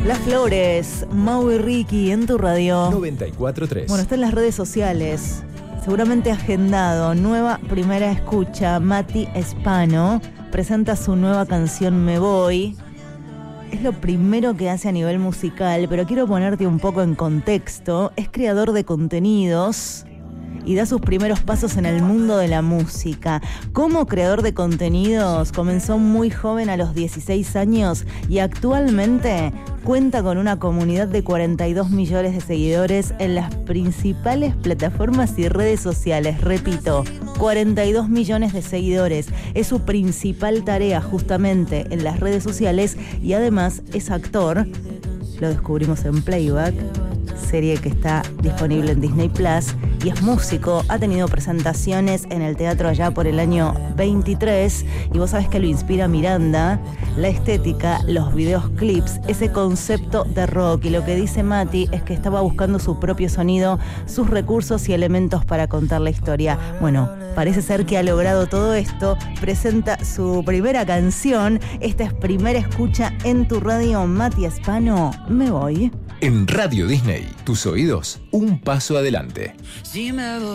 Las Flores, Mau y Ricky en tu radio 94.3. Bueno, está en las redes sociales. Seguramente agendado. Nueva primera escucha. Mati Spano presenta su nueva canción Me Voy. Es lo primero que hace a nivel musical, pero quiero ponerte un poco en contexto. Es creador de contenidos y da sus primeros pasos en el mundo de la música. Como creador de contenidos, comenzó muy joven, a los 16 años, y actualmente cuenta con una comunidad de 42 millones de seguidores en las principales plataformas y redes sociales. Repito, 42 millones de seguidores. Es su principal tarea justamente en las redes sociales, y además es actor. Lo descubrimos en Playback, serie que está disponible en Disney Plus, y es músico. Ha tenido presentaciones en el teatro allá por el año 23, y vos sabés que lo inspira Miranda, la estética, los videoclips, ese concepto de rock. Y lo que dice Mati es que estaba buscando su propio sonido, sus recursos y elementos para contar la historia. Bueno, parece ser que ha logrado todo esto. Presenta su primera canción. Esta es primera escucha en tu radio. Mati Spano, Me Voy. En Radio Disney, tus oídos, un paso adelante.